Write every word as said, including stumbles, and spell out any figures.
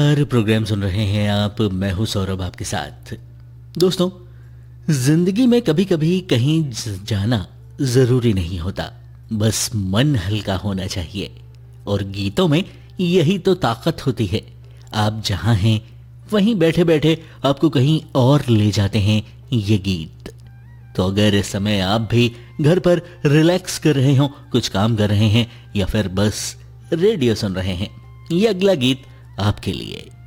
नमस्कार, प्रोग्राम सुन रहे हैं आप। मैं हूं सौरभ आपके साथ। दोस्तों, जिंदगी में कभी कभी कहीं ज- जाना जरूरी नहीं होता, बस मन हल्का होना चाहिए। और गीतों में यही तो ताकत होती है। आप जहां हैं वहीं बैठे बैठे आपको कहीं और ले जाते हैं ये गीत। तो अगर इस समय आप भी घर पर रिलैक्स कर रहे हो, कुछ काम कर रहे हैं या फिर बस रेडियो सुन रहे हैं, ये अगला गीत आपके लिए।